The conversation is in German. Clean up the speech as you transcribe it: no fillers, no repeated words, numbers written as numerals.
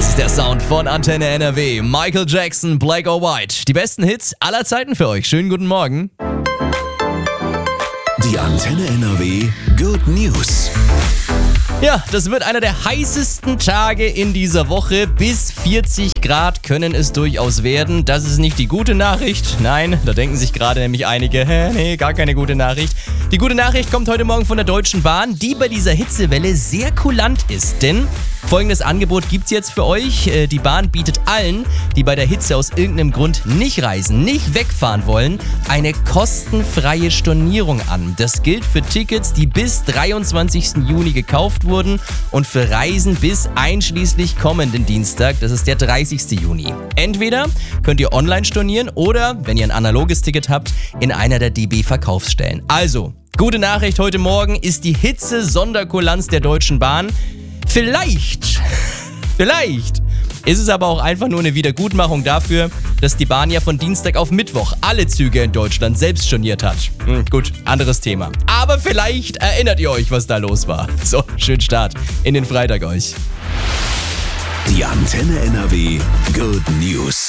Das ist der Sound von Antenne NRW. Michael Jackson, Black or White. Die besten Hits aller Zeiten für euch. Schönen guten Morgen. Die Antenne NRW Good News. Ja, das wird einer der heißesten Tage in dieser Woche. Bis 40 Grad können es durchaus werden. Das ist nicht die gute Nachricht. Nein, da denken sich gerade nämlich einige, nee, gar keine gute Nachricht. Die gute Nachricht kommt heute Morgen von der Deutschen Bahn, die bei dieser Hitzewelle sehr kulant ist. Denn folgendes Angebot gibt's jetzt für euch. Die Bahn bietet allen, die bei der Hitze aus irgendeinem Grund nicht reisen, nicht wegfahren wollen, eine kostenfreie Stornierung an. Das gilt für Tickets, die bis 23. Juni gekauft wurden und für Reisen bis einschließlich kommenden Dienstag, das ist der 30. Juni. Entweder könnt ihr online stornieren oder, wenn ihr ein analoges Ticket habt, in einer der DB-Verkaufsstellen. Also, gute Nachricht heute Morgen ist die Hitze-Sonderkulanz der Deutschen Bahn. Vielleicht ist es aber auch einfach nur eine Wiedergutmachung dafür, dass die Bahn ja von Dienstag auf Mittwoch alle Züge in Deutschland selbst storniert hat. Gut, anderes Thema. Aber vielleicht erinnert ihr euch, was da los war. So, schönen Start in den Freitag euch. Die Antenne NRW Good News.